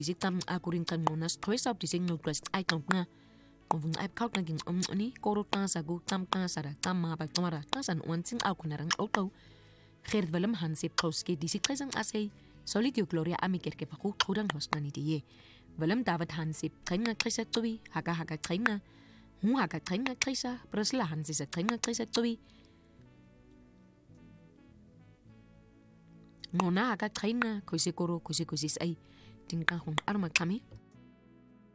Isitam akuring kan monas troisap dising nuglas ay tongna. Kung ay kaut naging ni korotang sagu tam sara tama pagtomara tasan wansing akunarang auto. Gerd Willem Hansip Koski disikresang asay Solidio Gloria amiker ke paku kurang hosnani diye. Willem David Hansip kainga krisa tuwi haka kainga. Haka kainga krisa Brasla Hansisa kainga krisa tuwi. Ngona haka kainga kusikoro kusikusis ay tingkang arma kami.